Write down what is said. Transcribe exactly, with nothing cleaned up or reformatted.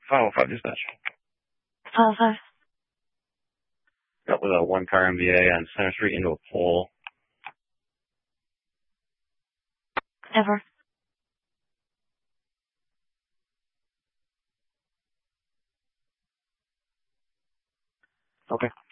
five oh five dispatch. five oh five. Got with a one car M V A on Center Street into a pole. Ever. Okay.